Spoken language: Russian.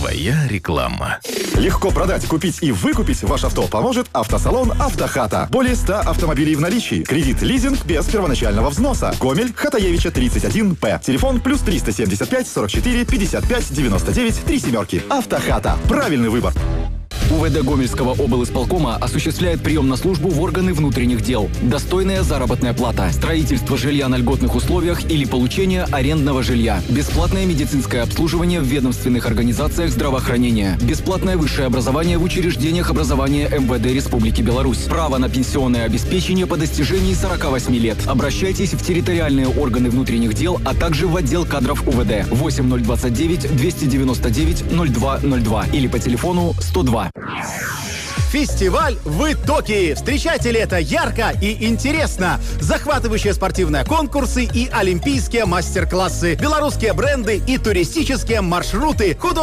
Твоя реклама. Легко продать, купить и выкупить ваше авто поможет автосалон «Автохата». Более 100 автомобилей в наличии. Кредит-лизинг без первоначального взноса. Гомель, Хатаевича, 31П. Телефон +3 375 44 55 99 3 семерки. «Автохата». Правильный выбор. УВД Гомельского облисполкома осуществляет прием на службу в органы внутренних дел. Достойная заработная плата, строительство жилья на льготных условиях или получение арендного жилья, бесплатное медицинское обслуживание в ведомственных организациях здравоохранения, бесплатное высшее образование в учреждениях образования МВД Республики Беларусь, право на пенсионное обеспечение по достижении 48 лет. Обращайтесь в территориальные органы внутренних дел, а также в отдел кадров УВД 8029 299 0202 или по телефону 102. Фестиваль в Итоге. Встречайте лето ярко и интересно. Захватывающие спортивные конкурсы и олимпийские мастер-классы, белорусские бренды и туристические маршруты,